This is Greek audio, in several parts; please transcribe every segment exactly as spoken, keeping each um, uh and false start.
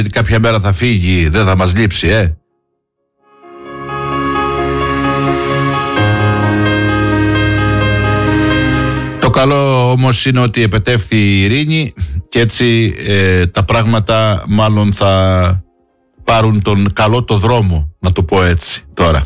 γιατί κάποια μέρα θα φύγει, δεν θα μας λείψει, ε. Το καλό όμως είναι ότι επετεύχθη η ειρήνη και έτσι ε, τα πράγματα μάλλον θα πάρουν τον καλό το δρόμο, να το πω έτσι τώρα.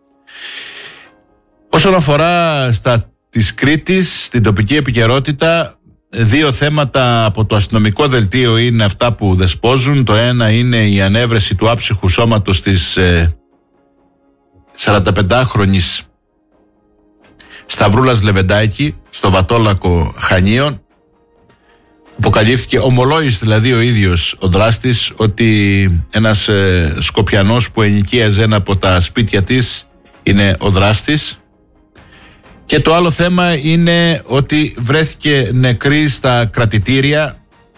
Όσον αφορά στα της Κρήτης, στην τοπική επικαιρότητα, δύο θέματα από το αστυνομικό δελτίο είναι αυτά που δεσπόζουν. Το ένα είναι η ανέβρεση του άψυχου σώματος της ε, σαρανταπεντάχρονης Σταυρούλας Λεβεντάκη στο Βατόλακο Χανίων. Αποκαλύφθηκε, ομολόγησε δηλαδή ο ίδιος ο δράστης, ότι ένας ε, Σκοπιανός που ενοικίαζε ένα από τα σπίτια της είναι ο δράστης. Και το άλλο θέμα είναι ότι βρέθηκε νεκρή στα κρατητήρια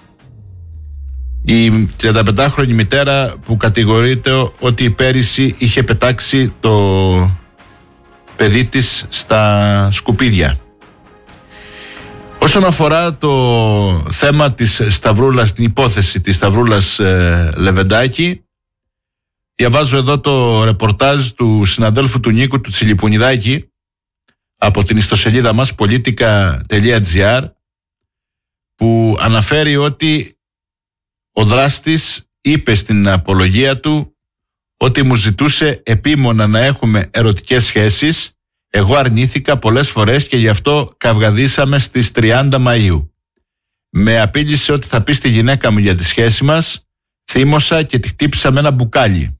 η τριανταπεντάχρονη μητέρα που κατηγορείται ότι πέρυσι είχε πετάξει το παιδί της στα σκουπίδια. Όσον αφορά το θέμα της Σταυρούλας, την υπόθεση της Σταυρούλας ε, Λεβεντάκη, διαβάζω εδώ το ρεπορτάζ του συναδέλφου του Νίκου του Τσιλιπουνιδάκη από την ιστοσελίδα μας politica τελεία gr, που αναφέρει ότι ο δράστης είπε στην απολογία του ότι μου ζητούσε επίμονα να έχουμε ερωτικές σχέσεις. Εγώ αρνήθηκα πολλές φορές και γι' αυτό καυγαδίσαμε στις τριάντα Μαΐου. Με απείλησε ότι θα πει στη γυναίκα μου για τη σχέση μας. Θύμωσα και τη χτύπησα με ένα μπουκάλι.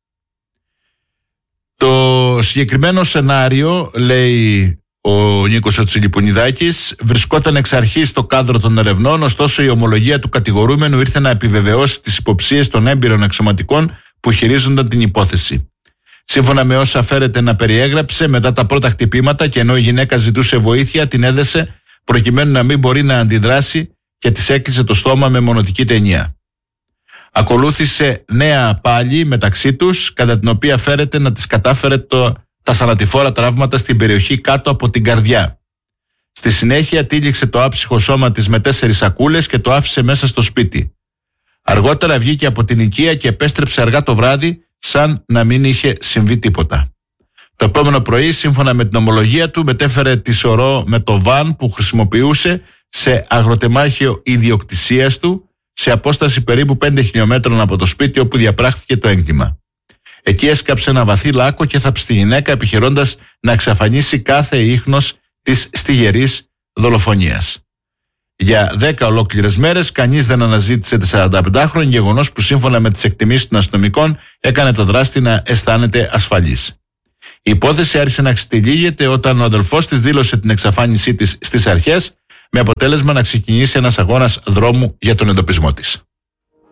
Το συγκεκριμένο σενάριο, λέει ο Νίκος ο Τσιλιπουνιδάκης, βρισκόταν εξ αρχής στο κάδρο των ερευνών, ωστόσο η ομολογία του κατηγορούμενου ήρθε να επιβεβαιώσει τις υποψίες των έμπειρων αξιωματικών που χειρίζονταν την υπόθεση. Σύμφωνα με όσα φέρεται να περιέγραψε, μετά τα πρώτα χτυπήματα και ενώ η γυναίκα ζητούσε βοήθεια, την έδεσε προκειμένου να μην μπορεί να αντιδράσει και της έκλεισε το στόμα με μονοτική ταινία. Ακολούθησε νέα πάλι μεταξύ τους, κατά την οποία φέρεται να της κατάφερε το, τα θανατηφόρα τραύματα στην περιοχή κάτω από την καρδιά. Στη συνέχεια τύλιξε το άψυχο σώμα της με τέσσερις σακούλες και το άφησε μέσα στο σπίτι. Αργότερα βγήκε από την οικία και επέστρεψε αργά το βράδυ, σαν να μην είχε συμβεί τίποτα. Το επόμενο πρωί, σύμφωνα με την ομολογία του, μετέφερε τη σωρό με το βαν που χρησιμοποιούσε σε αγροτεμάχιο ιδιοκτησίας του, σε απόσταση περίπου πέντε χιλιόμετρων από το σπίτι όπου διαπράχθηκε το έγκλημα. Εκεί έσκαψε ένα βαθύ λάκκο και θάψε τη γυναίκα, επιχειρώντας να εξαφανίσει κάθε ίχνος της στιγερής δολοφονίας. Για δέκα ολόκληρες μέρες κανείς δεν αναζήτησε τη σαρανταπεντάχρονη, γεγονός που σύμφωνα με τις εκτιμήσεις των αστυνομικών έκανε το δράστη να αισθάνεται ασφαλής. Η υπόθεση άρχισε να ξετυλίγεται όταν ο αδελφός της δήλωσε την εξαφάνισή της στις αρχές, με αποτέλεσμα να ξεκινήσει ένας αγώνας δρόμου για τον εντοπισμό της.